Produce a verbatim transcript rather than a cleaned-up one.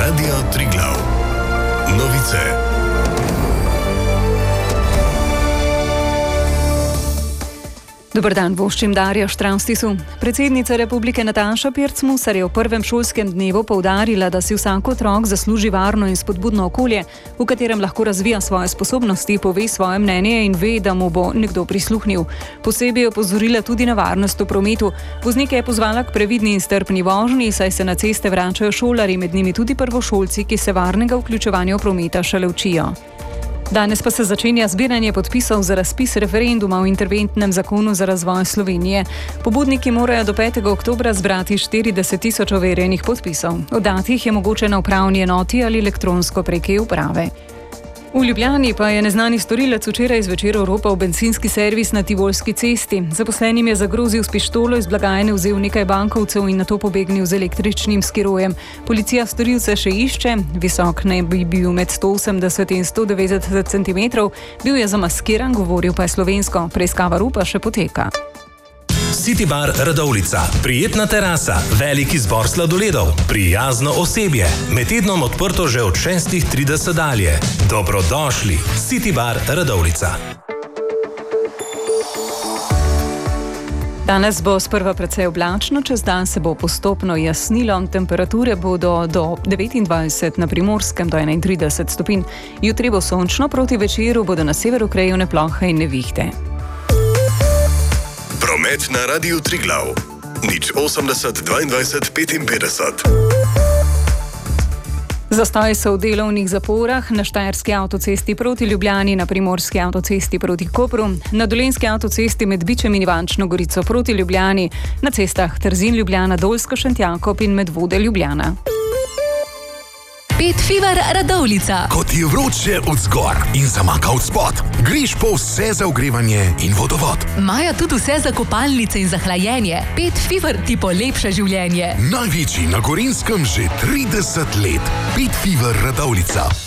Radio Triglav. Novice. Dobar dan, voščim Darja Štravstisu. Predsednica Republike Nataša Pirc-Musar je v prvem šolskem dnevu poudarila, da si vsak otrok zasluži varno in spodbudno okolje, v katerem lahko razvija svoje sposobnosti, pove svoje mnenje in ve, da mu bo nekdo prisluhnil. Posebej je opozorila tudi na varnost v prometu. Voznike je pozvala k previdni in strpni vožnji, saj se na ceste vračajo šolarji, med njimi tudi prvošolci, ki se varnega vključevanja v prometa šele učijo. Danes pa se začenja zbiranje podpisov za razpis referenduma o interventnem zakonu za razvoj Slovenije. Pobudniki morajo do petega oktobra zbrati štirideset tisoč overjenih podpisov. Oddati jih je mogoče na upravni enoti ali elektronsko prek e-uprave. V Ljubljani pa je neznani storilec včeraj zvečer oropal bencinski servis na Tivolski cesti. Zaposlenim je zagrozil s pištolo, iz blagajne vzel nekaj bankovcev in nato pobegnil z električnim skirojem. Policija storilce še išče, visok naj bi bil med sto osemdeset in sto devetdeset centimetrov, bil je zamaskiran, govoril pa je slovensko, preiskava ropa še poteka. City Bar Radovljica. Prijetna terasa, velik izbor sladoledov, prijazno osebje. Med tednom odprto že od šestih trideset dalje. Dobrodošli. City Bar Radovljica. Danes bo sprva precej oblačno, čez dan se bo postopno jasnilo, temperature bodo do devetindvajset, na Primorskem do enaintrideset stopinj. Jutri bo sončno, proti večeru bodo na severu krajevne plohe in nevihte. Promet na Radiu Triglav. Nič osemdeset dvaindvajset petinpetdeset. Zastoj so v delovnih zaporah na Štajerski avtocesti proti Ljubljani, na Primorski avtocesti proti Kopru, na Dolenjski avtocesti med Bičem in Ivančno Gorico proti Ljubljani, na cestah Trzin Ljubljana, Dolsko Šentjakob in Medvode Ljubljana. Pet Fever Radovljica. Ko ti je vroče od zgor in zamaka od spod, greš po vse za ogrevanje in vodovod. Imajo tudi vse za kopalnice in za hlajenje. Pet Fever ti polepša življenje. Največji na Gorenjskem že trideset let. Pet Fever Radovljica.